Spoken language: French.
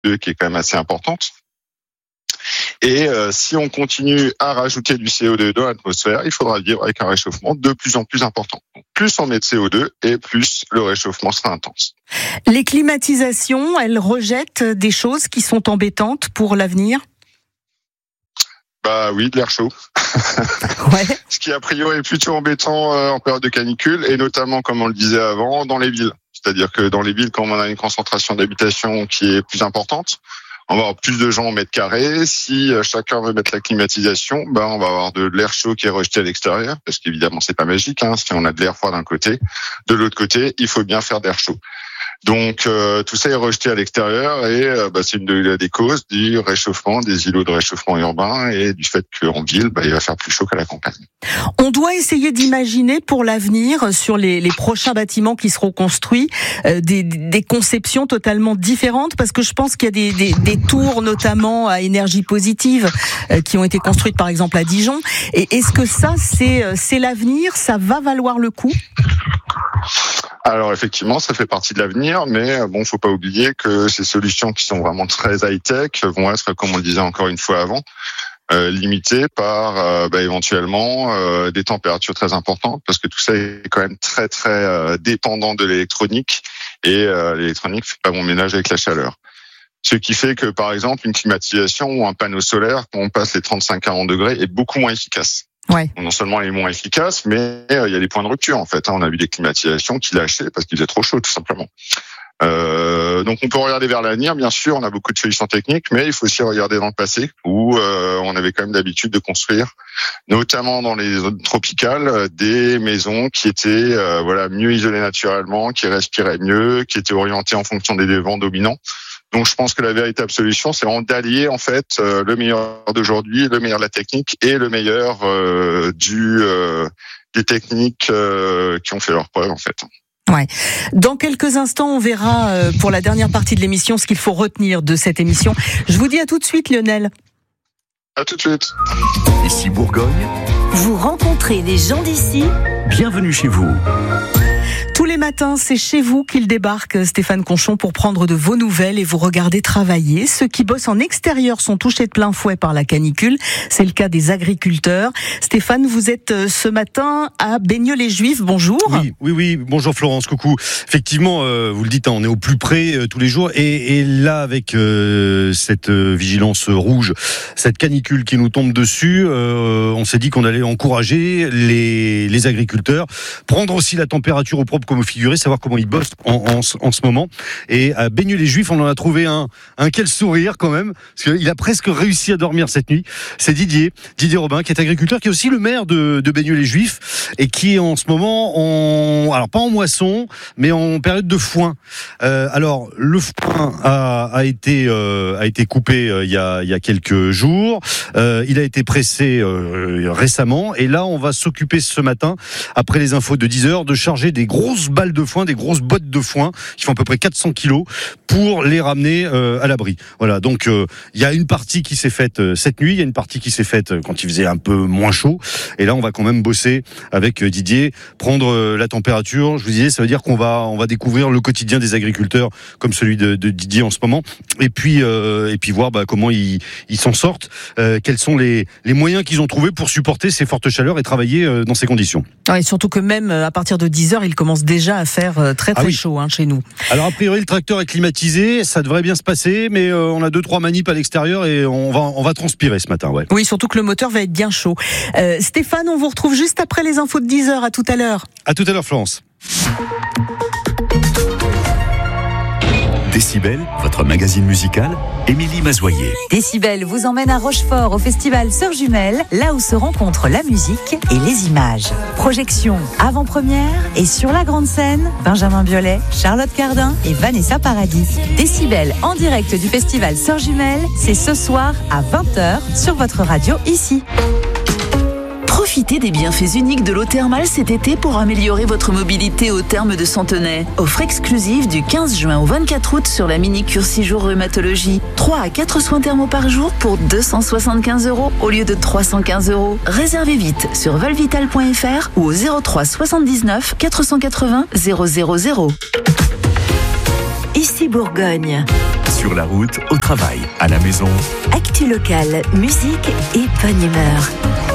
qui est quand même assez importante. Et si on continue à rajouter du CO2 dans l'atmosphère, il faudra vivre avec un réchauffement de plus en plus important. Donc, plus on met de CO2 et plus le réchauffement sera intense. Les climatisations, elles rejettent des choses qui sont embêtantes pour l'avenir ? Bah oui, de l'air chaud. Ouais. Ce qui a priori est plutôt embêtant en période de canicule et notamment, comme on le disait avant, dans les villes. C'est-à-dire que dans les villes, quand on a une concentration d'habitation qui est plus importante, on va avoir plus de gens au mètre carré. Si chacun veut mettre la climatisation, on va avoir de l'air chaud qui est rejeté à l'extérieur, parce qu'évidemment c'est pas magique. Si on a de l'air froid d'un côté, de l'autre côté, il faut bien faire d'air chaud. Donc tout ça est rejeté à l'extérieur et c'est une des causes du réchauffement des îlots de réchauffement urbain et du fait qu'en ville, il va faire plus chaud qu'à la campagne. On doit essayer d'imaginer pour l'avenir, sur les prochains bâtiments qui seront construits, des conceptions totalement différentes, parce que je pense qu'il y a des tours notamment à énergie positive qui ont été construites par exemple à Dijon. Et est-ce que ça c'est l'avenir, ça va valoir le coup ? Alors effectivement, ça fait partie de l'avenir, mais faut pas oublier que ces solutions qui sont vraiment très high-tech vont être, comme on le disait encore une fois avant, limitées par éventuellement des températures très importantes, parce que tout ça est quand même très très dépendant de l'électronique et l'électronique fait pas bon ménage avec la chaleur. Ce qui fait que par exemple une climatisation ou un panneau solaire, quand on passe les 35-40 degrés, est beaucoup moins efficace. Ouais. Non seulement elle est moins efficace, mais il y a des points de rupture en fait. On a vu des climatisations qui lâchaient parce qu'il faisait trop chaud tout simplement. Donc on peut regarder vers l'avenir, bien sûr, on a beaucoup de solutions techniques, mais il faut aussi regarder dans le passé où on avait quand même l'habitude de construire, notamment dans les zones tropicales, des maisons qui étaient mieux isolées naturellement, qui respiraient mieux, qui étaient orientées en fonction des vents dominants. Donc je pense que la véritable solution, c'est vraiment d'allier en fait le meilleur d'aujourd'hui, le meilleur de la technique et le meilleur des techniques qui ont fait leur preuve en fait. Ouais. Dans quelques instants, on verra pour la dernière partie de l'émission ce qu'il faut retenir de cette émission. Je vous dis à tout de suite, Lionel. À tout de suite. Ici Bourgogne. Vous rencontrez des gens d'ici. Bienvenue chez vous. Tous les matins, c'est chez vous qu'il débarque, Stéphane Conchon, pour prendre de vos nouvelles et vous regarder travailler. Ceux qui bossent en extérieur sont touchés de plein fouet par la canicule. C'est le cas des agriculteurs. Stéphane, vous êtes ce matin à Beigneux-les-Juifs. Bonjour. Oui. Bonjour Florence, coucou. Effectivement, vous le dites, on est au plus près tous les jours. Et là, avec cette vigilance rouge, cette canicule qui nous tombe dessus, on s'est dit qu'on allait encourager les agriculteurs, prendre aussi la température au propre comme vous figurez, savoir comment ils bossent en ce moment. Et à Beigneux-les-Juifs, on en a trouvé un quel sourire quand même, parce qu'il a presque réussi à dormir cette nuit. C'est Didier Robin, qui est agriculteur, qui est aussi le maire de Beigneux-les-Juifs, et qui est en ce moment, alors pas en moisson, mais en période de foin. Alors le foin a été coupé il y a quelques jours. Il a été pressé récemment, et là on va s'occuper ce matin, après les infos de 10h, de charger des grosses balles de foin, des grosses bottes de foin qui font à peu près 400 kilos pour les ramener à l'abri. Voilà, donc il y a une partie qui s'est faite cette nuit, il y a une partie qui s'est faite quand il faisait un peu moins chaud, et là on va quand même bosser avec Didier, prendre la température. Je vous disais, ça veut dire qu'on va découvrir le quotidien des agriculteurs comme celui de Didier en ce moment, et puis voir comment ils s'en sortent, quels sont les moyens qu'ils ont trouvés pour supporter ces fortes chaleurs et travailler dans ces conditions. Et surtout que même à partir de 10h, il commence déjà à faire très chaud chez nous. Alors a priori le tracteur est climatisé, ça devrait bien se passer, mais on a 2-3 manips à l'extérieur et on va transpirer ce matin. Ouais. Oui, surtout que le moteur va être bien chaud. Stéphane, on vous retrouve juste après les infos de 10h. À tout à l'heure. À tout à l'heure, Florence. Décibel, votre magazine musical, Émilie Mazoyer. Décibel vous emmène à Rochefort au festival Sœurs Jumelles, là où se rencontrent la musique et les images. Projection avant-première et sur la grande scène, Benjamin Biolay, Charlotte Cardin et Vanessa Paradis. Décibel en direct du festival Sœurs Jumelles, c'est ce soir à 20h sur votre radio ici. Profitez des bienfaits uniques de l'eau thermale cet été pour améliorer votre mobilité au terme de Centenay. Offre exclusive du 15 juin au 24 août sur la mini-cure 6 jours rhumatologie. 3 à 4 soins thermo par jour pour 275 € au lieu de 315 €. Réservez vite sur valvital.fr ou au 03 79 480 000. Ici Bourgogne. Sur la route, au travail, à la maison. Actu locale, musique et bonne humeur.